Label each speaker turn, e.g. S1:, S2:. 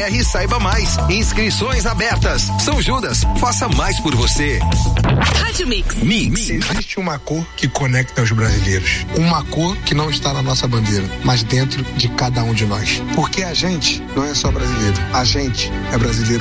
S1: e saiba mais. Inscrições abertas. São Judas, faça mais por você.
S2: Rádio Mix.
S3: Existe uma cor que conecta os brasileiros. Uma cor que não está na nossa bandeira, mas dentro de cada um de nós. Porque a gente não é só brasileiro. A gente é brasileiro